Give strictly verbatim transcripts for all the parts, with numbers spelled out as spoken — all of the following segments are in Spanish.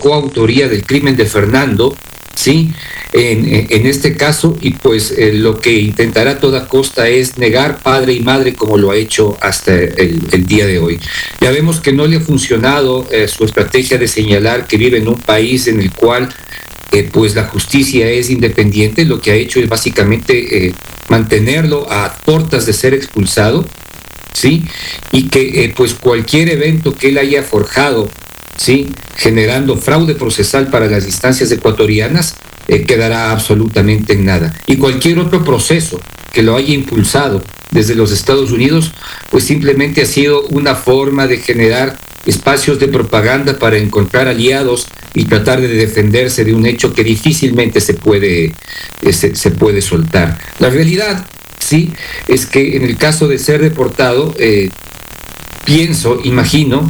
coautoría del crimen de Fernando, ¿sí? En, en este caso, y pues eh, lo que intentará a toda costa es negar padre y madre como lo ha hecho hasta el, el día de hoy. Ya vemos que no le ha funcionado eh, su estrategia de señalar que vive en un país en el cual eh, pues la justicia es independiente. Lo que ha hecho es básicamente eh, mantenerlo a portas de ser expulsado, ¿sí? Y que eh, pues cualquier evento que él haya forjado, ¿sí?, generando fraude procesal para las instancias ecuatorianas, eh, quedará absolutamente en nada. Y cualquier otro proceso que lo haya impulsado desde los Estados Unidos, pues simplemente ha sido una forma de generar espacios de propaganda para encontrar aliados y tratar de defenderse de un hecho que difícilmente se puede, eh, se, se puede soltar. La realidad, sí, es que en el caso de ser deportado, eh, pienso, imagino,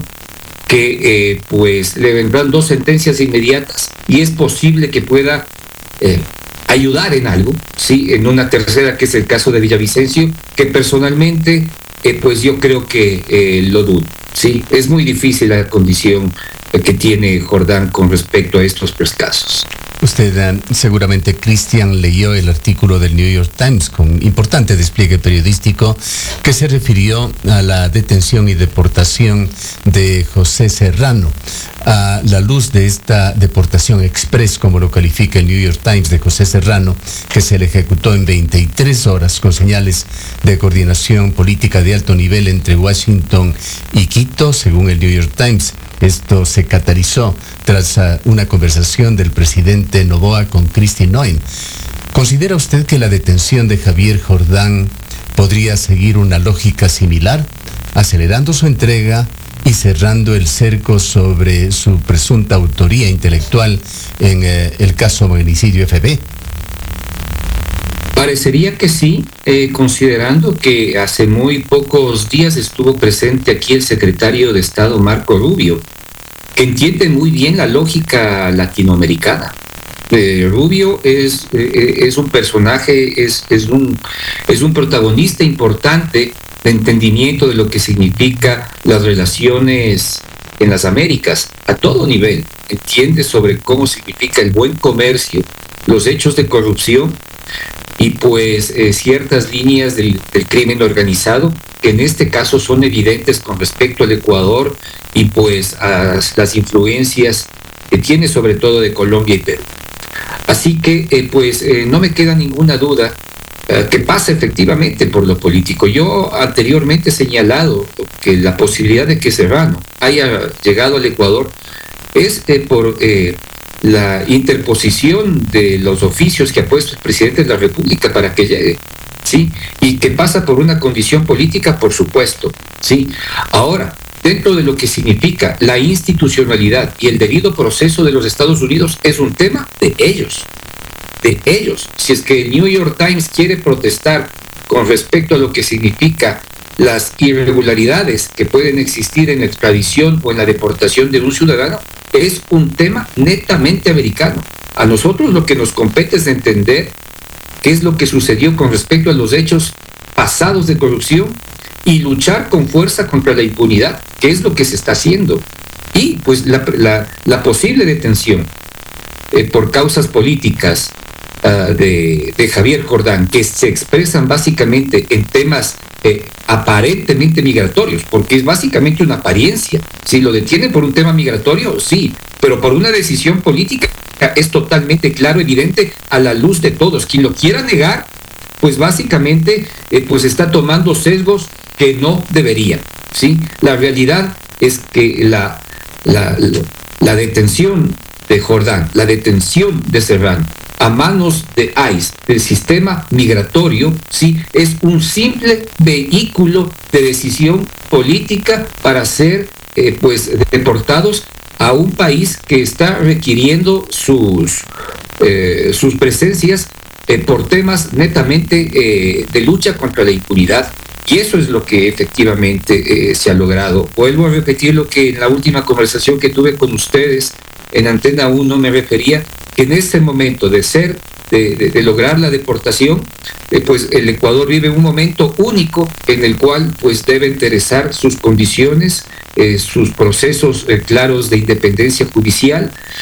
que eh, pues le vendrán dos sentencias inmediatas y es posible que pueda eh, ayudar en algo, sí, en una tercera, que es el caso de Villavicencio, que personalmente eh, pues yo creo que eh, lo dudo, sí, es muy difícil la condición que tiene Jordán con respecto a estos tres casos. Usted uh, seguramente, Cristian, leyó el artículo del New York Times con importante despliegue periodístico que se refirió a la detención y deportación de José Serrano. A la luz de esta deportación express, como lo califica el New York Times, de José Serrano, que se le ejecutó en veintitrés horas con señales de coordinación política de alto nivel entre Washington y Quito, según el New York Times. Esto se catalizó tras uh, una conversación del presidente Noboa con Kristi Noem. ¿Considera usted que la detención de Javier Jordán podría seguir una lógica similar, acelerando su entrega y cerrando el cerco sobre su presunta autoría intelectual en eh, el caso Magnicidio F B? Parecería que sí, eh, considerando que hace muy pocos días estuvo presente aquí el secretario de Estado Marco Rubio, que entiende muy bien la lógica latinoamericana. Eh, Rubio es, eh, es un personaje, es, es, un, es un protagonista importante de entendimiento de lo que significa las relaciones en las Américas, a todo nivel. Entiende sobre cómo significa el buen comercio, los hechos de corrupción y pues eh, ciertas líneas del, del crimen organizado, que en este caso son evidentes con respecto al Ecuador y pues a las influencias que tiene sobre todo de Colombia y Perú. Así que eh, pues eh, no me queda ninguna duda eh, que pasa efectivamente por lo político. Yo anteriormente he señalado que la posibilidad de que Serrano haya llegado al Ecuador es eh, por eh, la interposición de los oficios que ha puesto el presidente de la República para que llegue, ¿sí? Y que pasa por una condición política, por supuesto, ¿sí? Ahora, dentro de lo que significa la institucionalidad y el debido proceso de los Estados Unidos, es un tema de ellos, de ellos. Si es que el New York Times quiere protestar con respecto a lo que significa las irregularidades que pueden existir en la extradición o en la deportación de un ciudadano, es un tema netamente americano. A nosotros lo que nos compete es entender qué es lo que sucedió con respecto a los hechos pasados de corrupción y luchar con fuerza contra la impunidad, que es lo que se está haciendo. Y pues la, la, la posible detención eh, por causas políticas uh, de, de Javier Jordán, que se expresan básicamente en temas eh, aparentemente migratorios, porque es básicamente una apariencia. Si lo detienen por un tema migratorio, sí, pero por una decisión política es totalmente claro, evidente a la luz de todos. Quien lo quiera negar, pues básicamente eh, pues está tomando sesgos que no debería, ¿sí? La realidad es que la, la, la, la detención de Jordán, la detención de Serrano a manos de ICE, del sistema migratorio, sí, es un simple vehículo de decisión política para ser eh, pues deportados a un país que está requiriendo sus, eh, sus presencias eh, por temas netamente eh, de lucha contra la impunidad. Y eso es lo que efectivamente eh, se ha logrado. Vuelvo a repetir lo que en la última conversación que tuve con ustedes en Antena uno me refería, que en este momento de ser, de, de, de lograr la deportación, eh, pues el Ecuador vive un momento único en el cual pues debe enderezar sus condiciones, eh, sus procesos eh, claros de independencia judicial